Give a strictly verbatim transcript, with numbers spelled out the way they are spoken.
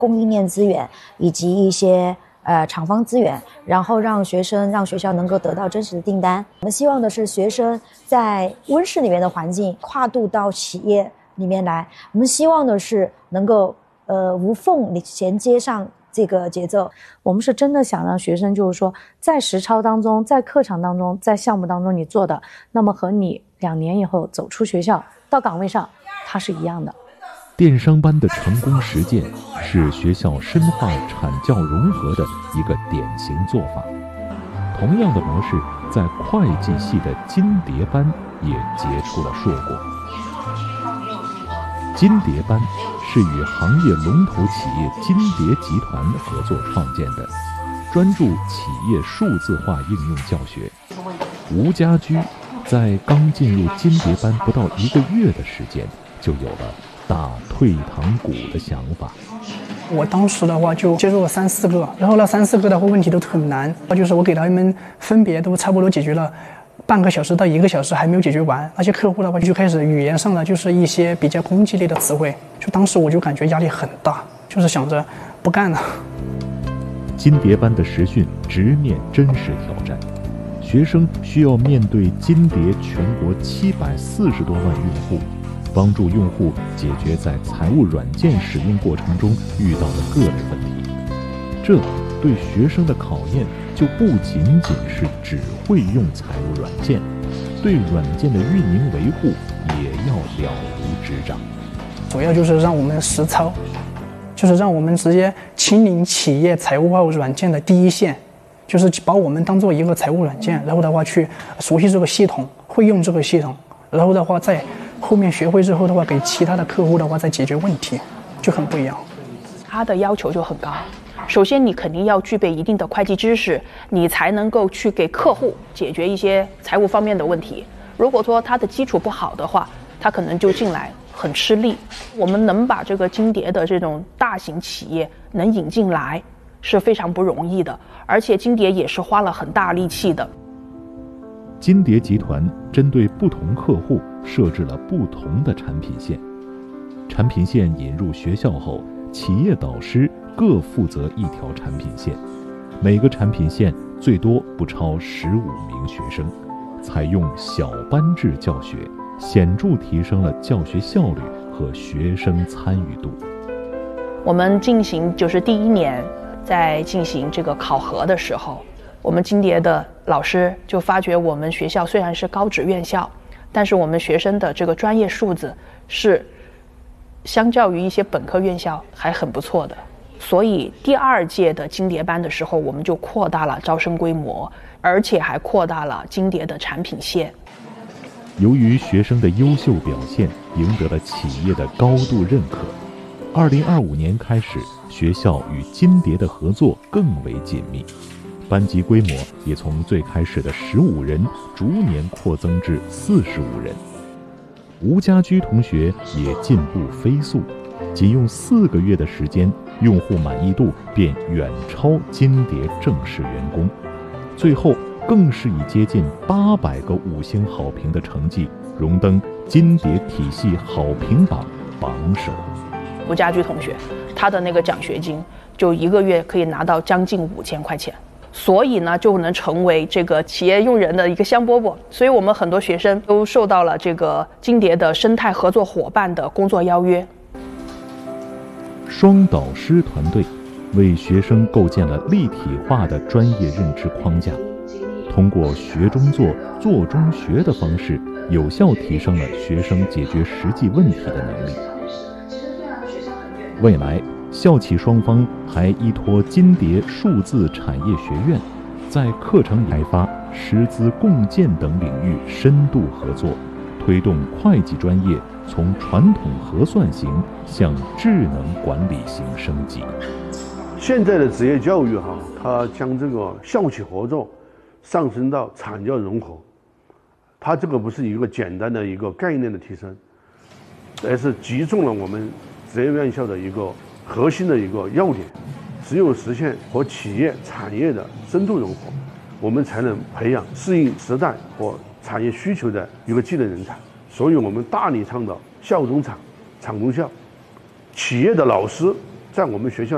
供应链资源以及一些呃厂方资源，然后让学生让学校能够得到真实的订单。我们希望的是学生在温室里面的环境跨度到企业里面来，我们希望的是能够呃无缝衔接上这个节奏。 我们是真的想让学生就是说在实操当中，在课堂当中，在项目当中你做的，那么和你两年以后走出学校到岗位上它是一样的。 电商班的成功实践是学校深化产教融合的一个典型做法。同样的模式在会计系的金蝶班也结出了硕果。金蝶班是与行业龙头企业金蝶集团合作创建的，专注企业数字化应用教学。吴家驹在刚进入金蝶班不到一个月的时间，就有了打退堂鼓的想法。 我当时的话就接入了三四个，然后那三四个的话问题都很难，就是我给他们分别都差不多解决了半个小时到一个小时还没有解决完，那些客户的话就开始语言上的就是一些比较攻击类的词汇，就当时我就感觉压力很大，就是想着不干了。 金蝶班的实训直面真实挑战，学生需要面对金蝶全国七百四十多万用户，帮助用户解决在财务软件使用过程中遇到的各类问题。这对学生的考验就不仅仅是只会用财务软件，对软件的运营维护也要了如指掌。 主要就是让我们实操，就是让我们直接亲临企业财务化软件的第一线，就是把我们当做一个财务软件，然后的话去熟悉这个系统，会用这个系统，然后的话在后面学会之后的话，给其他的客户的话再解决问题，就很不一样。 他的要求就很高，首先你肯定要具备一定的会计知识，你才能够去给客户解决一些财务方面的问题。如果说他的基础不好的话，他可能就进来很吃力。我们能把这个金蝶的这种大型企业能引进来是非常不容易的，而且金蝶也是花了很大力气的。 金蝶集团针对不同客户设置了不同的产品线，产品线引入学校后，企业导师各负责一条产品线，每个产品线最多不超十五名学生，采用小班制教学，显著提升了教学效率和学生参与度。 我们进行就是第一年在进行这个考核的时候，我们金蝶的老师就发觉我们学校虽然是高职院校，但是我们学生的这个专业素质是相较于一些本科院校还很不错的。所以第二届的金蝶班的时候，我们就扩大了招生规模，而且还扩大了金蝶的产品线。 由于学生的优秀表现赢得了企业的高度认可，二零二五年开始，学校与金蝶的合作更为紧密，班级规模也从最开始的十五人逐年扩增至四十五人。吴家驹同学也进步飞速，仅用四个月的时间，用户满意度便远超金蝶正式员工，最后更是以接近八百个五星好评的成绩荣登金蝶体系好评榜榜首。 吴家驹同学，他的那个奖学金就一个月可以拿到将近五千块钱，所以呢就能成为这个企业用人的一个香饽饽。所以我们很多学生都受到了这个金蝶的生态合作伙伴的工作邀约。 双导师团队为学生构建了立体化的专业认知框架，通过学中做、做中学的方式，有效提升了学生解决实际问题的能力。未来，校企双方还依托金蝶数字产业学院，在课程开发、师资共建等领域深度合作，推动会计专业从传统核算型向智能管理型升级。 现在的职业教育哈，它将这个校企合作上升到产教融合，它这个不是一个简单的一个概念的提升，而是击中了我们职业院校的一个核心的一个要点。只有实现和企业产业的深度融合，我们才能培养适应时代和产业需求的一个技能人才。所以我们大力倡导校中厂、厂中校，企业的老师在我们学校